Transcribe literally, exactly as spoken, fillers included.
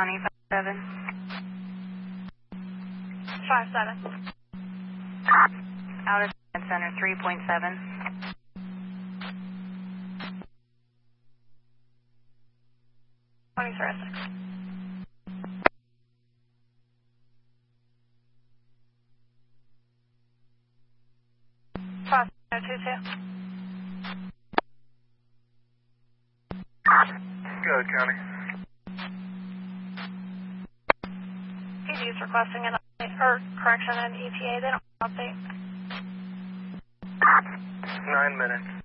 County, five seven. five seven. Out of center, three point seven. twenty-three oh six. five seven two two. Good, County. P D is requesting an update, or correction, an E T A. They don't update. Nine minutes.